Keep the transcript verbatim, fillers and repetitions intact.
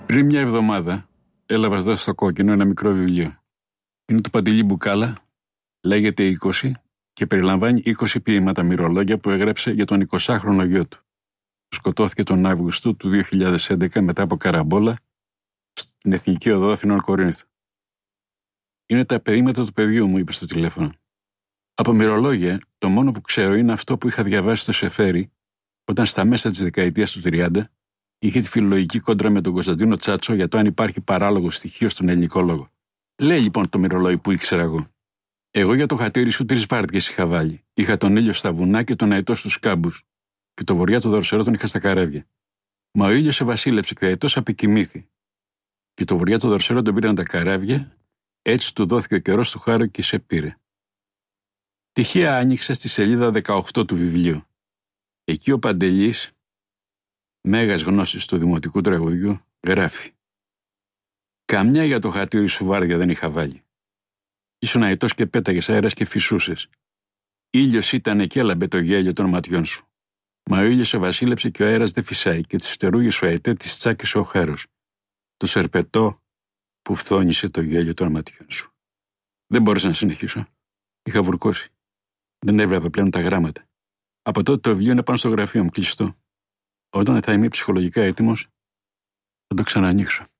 Πριν μια εβδομάδα έλαβα εδώ στο Κόκκινο ένα μικρό βιβλίο. Είναι του Παντελή Μπουκάλα, λέγεται είκοσι και περιλαμβάνει είκοσι ποίηματα μυρολόγια που έγραψε για τον εικοσάχρονο γιο του. Που σκοτώθηκε τον Αύγουστο του δύο χιλιάδες έντεκα μετά από καραμπόλα στην Εθνική Οδό Αθηνών Κορίνθου. Είναι τα ποίηματα του παιδιού μου, είπε στο τηλέφωνο. Από μυρολόγια, το μόνο που ξέρω είναι αυτό που είχα διαβάσει στο Σεφέρι, όταν στα μέσα της δεκαετίας του τριάντα είχε τη φιλολογική κόντρα με τον Κωνσταντίνο Τσάτσο για το αν υπάρχει παράλογο στοιχείο στον ελληνικό λόγο. Λέει λοιπόν το μυρολόι που ήξερα εγώ. Εγώ για το χατήρι σου τρεις βάρδιες είχα βάλει. Είχα τον ήλιο στα βουνά και τον αετό στους κάμπους. Και το βοριά του δορσερό τον είχα στα καράβια. Μα ο ήλιος σε βασίλεψε και ο αετός απεκοιμήθη. Και το βοριά του δορσερό τον πήραν τα καράβια, έτσι του δόθηκε ο καιρός του χάρο και σε πήρε. Τυχαία άνοιξα στη σελίδα δεκαοκτώ του βιβλίου. Εκεί ο Παντελής, μέγας γνώσης του δημοτικού τραγουδιού, γράφει: «Καμιά για το χατήρι σου βάρδια δεν είχα βάλει. Ήσουν αετός και πέταγες αέρας και φυσούσες. Ήλιος ήτανε και έλαμπε το γέλιο των ματιών σου. Μα ο ήλιος σε βασίλεψε και ο αέρας δεν φυσάει και τις φτερούγες σου αετέ τις τσάκισε ο χάρος. Το σερπετό που φθόνησε το γέλιο των ματιών σου». Δεν μπόρεσα να συνεχίσω. Είχα βουρκώσει. Δεν έβλεπα πλέον τα γράμματα. Από τότε το βιβλίο είναι πάνω στο γραφείο μου κλειστό. Όταν θα είμαι ψυχολογικά έτοιμος, θα το ξαναανοίξω.